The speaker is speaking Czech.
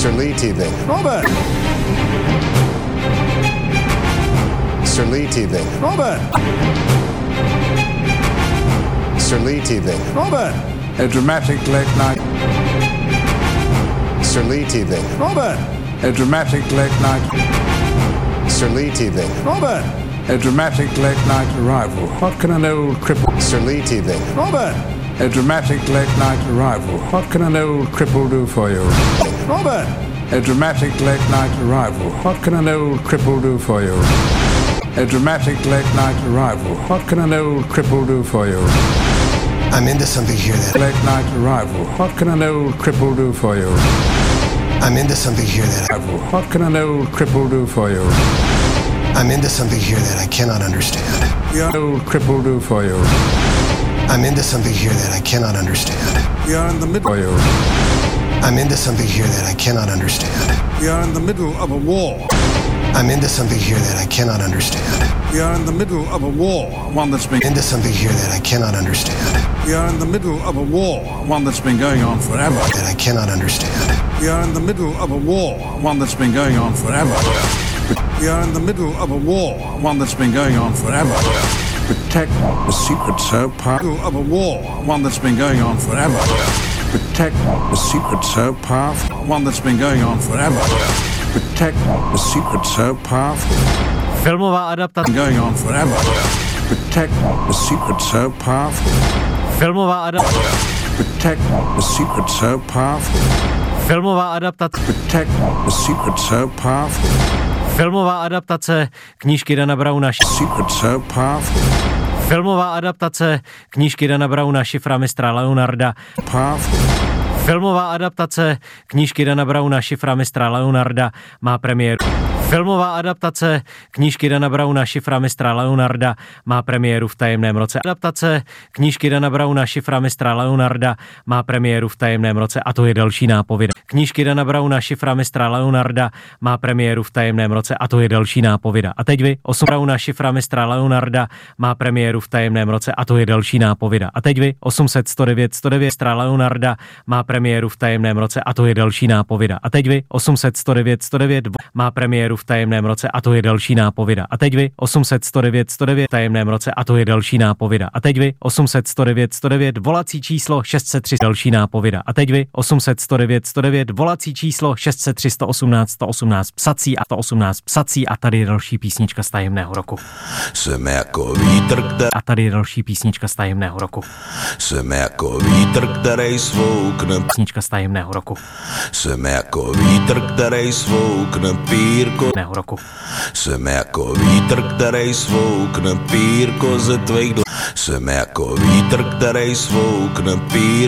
Sir Lee TV. Robert! Sir Lee TV. Robert! Sir Lee TV. Robert! A dramatic late night. Sir Lee TV. Robert! A dramatic late night. Sir Lee TV. Robert! A dramatic late night arrival. What can an old cripple? Sir Lee TV. Robert! A dramatic late night arrival. What can an old cripple do for you? Robert! A dramatic late night arrival. What can an old cripple do for you? A dramatic late night arrival. What can an old cripple do for you? I'm into something here that Late night arrival. What can an old cripple do for you? I'm into something here that Arrival. What can an old cripple do for you? I'm into something here that I cannot understand. The old cripple do for you? I'm into something here that I cannot understand. We are in the middle. For you. I'm into something here that I cannot understand. We are in the middle of a war. I'm into something here that I cannot understand. We are in the middle of a war. One that's been. Into something here that I cannot understand. We are in the middle of a war. One that's been going on forever. That I cannot understand. We are in the middle of a war. One that's been going on forever. We are in the middle of a war. One that's been going on forever. Protect the secret so powerful of a war. One that's been going on forever. Protect the secret so powerful. One that's been going on forever. Protect the secret so powerful. Filmová adaptace. Going on forever. Protect the secret so powerful. Filmová adaptace. Protect the secret so powerful. Filmová adaptace. Protect the secret so powerful. Filmová adaptace knížky Dana Browna. Secret so powerful. Filmová adaptace knížky Dana Browna Šifra mistra Leonarda. Powerful. Filmová adaptace knížky Dana Browna Šifra mistra Leonarda má premiéru. Filmová adaptace knížky Dana Browna Šifra mistra Leonarda má premiéru v tajemném roce. Adaptace knížky Dana Browna Šifra mistra Leonarda má premiéru v tajemném roce a to je další nápověda. Knížky Dana Browna Šifra mistra Leonarda má premiéru v tajemném roce a to je další nápověda. A teď vy, 8 Browna Šifra mistra Leonarda má premiéru v tajemném roce a to je další nápověda. A teď vy, 800 109 109 mistra Leonarda má premiéru v tajemném roce a to je další nápověda. A teď vy, 800 109 109 má premiéru v tajemném roce a to je další nápověda. A teď vy, 800 109 109 v tajemném roce a to je další nápověda. A teď vy, 800 109 109 volací číslo 603 další nápověda. A teď vy, 800 109 109 volací číslo 603 118 118 psací a 118 psací a tady je další písnička z tajemného roku. Jsem jako vítr, A tady je další písnička z tajemného roku. jsem jako vítr, který svoukne. Písnička z tajemného roku. Jsem jako vítr, který svoukne pírko. Roku. Jsem jako vítr, který svoukne pírko ze tvých Jsem jako vítr, který svoukne pírko.